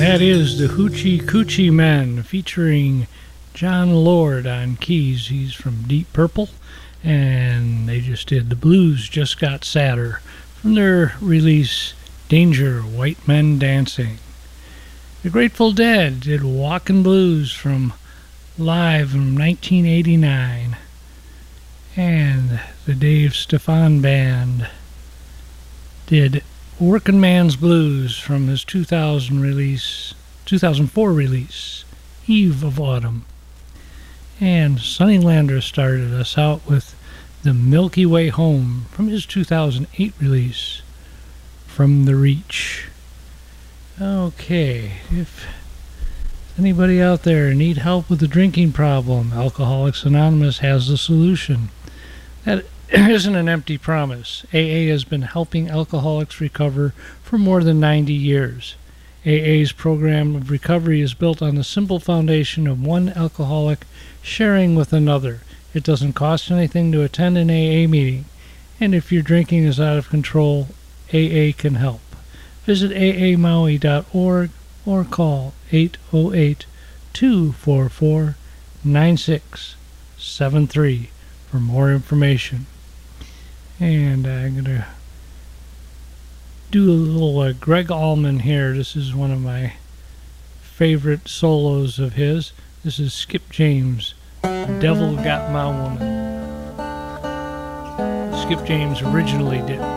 That is the Hoochie Coochie Men featuring John Lord on keys. He's from Deep Purple, and they just did The Blues Just Got Sadder from their release Danger, White Men Dancing. The Grateful Dead did Walkin' Blues from live from 1989, and the Dave Stefan Band did Working Man's Blues from his 2004 release, Eve of Autumn. And Sonny Landers started us out with The Milky Way Home from his 2008 release, From the Reach. Okay, if anybody out there need help with a drinking problem, Alcoholics Anonymous has the solution. That isn't an empty promise. AA has been helping alcoholics recover for more than 90 years. AA's program of recovery is built on the simple foundation of one alcoholic sharing with another. It doesn't cost anything to attend an AA meeting, and if your drinking is out of control, AA can help. Visit aamaui.org or call 808-244-9673 for more information. And I'm going to do a little Greg Allman here. This is one of my favorite solos of his. This is Skip James, Devil Got My Woman. Skip James originally did